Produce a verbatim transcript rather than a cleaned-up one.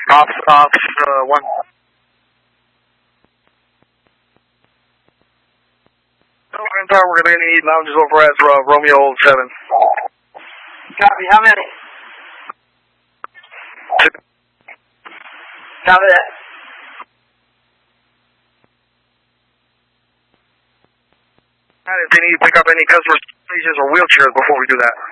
Ops, ops, uh, one. Tower, we're going to need lounges over at uh, Romeo seven. Copy, how many? Two. Copy that. And if they need to pick up any customer stations or wheelchairs before we do that.